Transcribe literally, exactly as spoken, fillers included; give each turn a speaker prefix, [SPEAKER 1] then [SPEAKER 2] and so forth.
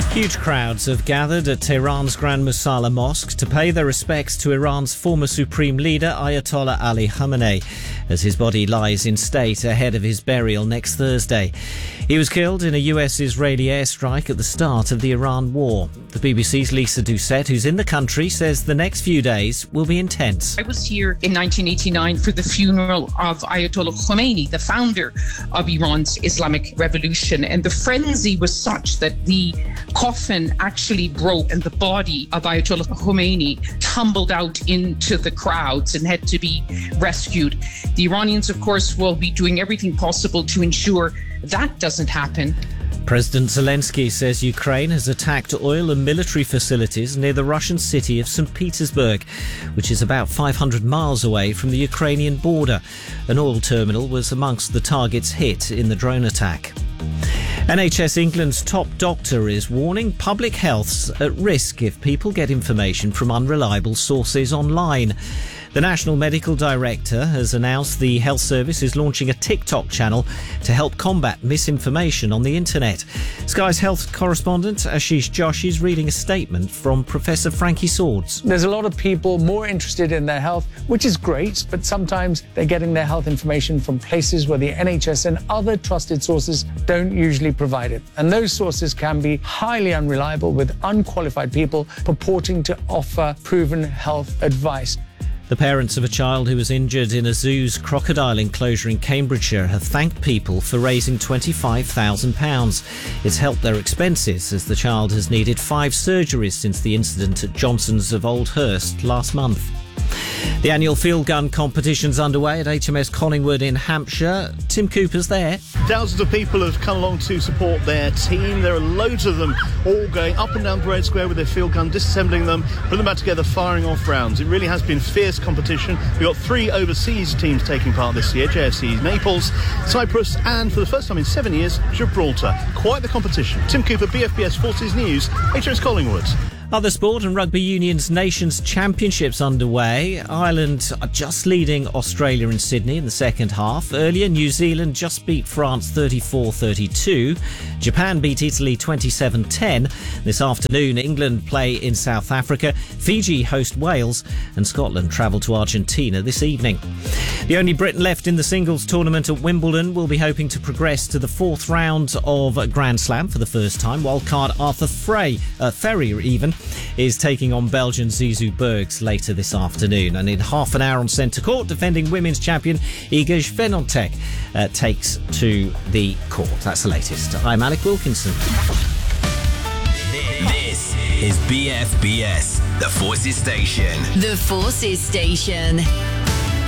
[SPEAKER 1] Huge crowds have gathered at Tehran's Grand Musalla Mosque to pay their respects to Iran's former supreme leader Ayatollah Ali Khamenei as his body lies in state ahead of his burial next Thursday. He was killed in a U S-Israeli airstrike at the start of the Iran war. The B B C's Lisa Doucette, who's in the country, says the next few days will be intense.
[SPEAKER 2] I was here in nineteen eighty-nine for the funeral of Ayatollah Khomeini, the founder of Iran's Islamic Revolution, and the frenzy was such that the coffin actually broke and the body of Ayatollah Khomeini tumbled out into the crowds and had to be rescued. The Iranians, of course, will be doing everything possible to ensure that doesn't happen.
[SPEAKER 1] President Zelensky says Ukraine has attacked oil and military facilities near the Russian city of Saint Petersburg, which is about five hundred miles away from the Ukrainian border. An oil terminal was amongst the targets hit in the drone attack. N H S England's top doctor is warning public health's at risk if people get information from unreliable sources online. The National Medical Director has announced the health service is launching a TikTok channel to help combat misinformation on the internet. Sky's health correspondent Ashish Joshi is reading a statement from Professor Frankie Swords.
[SPEAKER 3] There's a lot of people more interested in their health, which is great, but sometimes they're getting their health information from places where the N H S and other trusted sources don't usually provide it. And those sources can be highly unreliable, with unqualified people purporting to offer proven health advice.
[SPEAKER 1] The parents of a child who was injured in a zoo's crocodile enclosure in Cambridgeshire have thanked people for raising twenty-five thousand pounds. It's helped their expenses as the child has needed five surgeries since the incident at Johnson's of Oldhurst last month. The annual field gun competition's underway at H M S Collingwood in Hampshire. Tim Cooper's there.
[SPEAKER 4] Thousands of people have come along to support their team. There are loads of them all going up and down Parade Square with their field gun, disassembling them, putting them back together, firing off rounds. It really has been fierce competition. We've got three overseas teams taking part this year: J F C Naples, Cyprus, and for the first time in seven years, Gibraltar. Quite the competition. Tim Cooper, B F B S Forces News, H M S Collingwood.
[SPEAKER 1] Other sport and Rugby Union's Nations Championships underway. Ireland are just leading Australia in Sydney in the second half. Earlier, New Zealand just beat France thirty-four thirty-two. Japan beat Italy twenty-seven ten. This afternoon, England play in South Africa. Fiji host Wales, and Scotland travel to Argentina this evening. The only Briton left in the singles tournament at Wimbledon will be hoping to progress to the fourth round of Grand Slam for the first time. Wildcard Arthur Frey, uh, Ferry even, is taking on Belgian Zizou Bergs later this afternoon. And in half an hour on centre court, defending women's champion Iga Swiatek uh, takes to the court. That's the latest. I'm Alec Wilkinson.
[SPEAKER 5] This is B F B S, the Forces Station.
[SPEAKER 6] The Forces Station.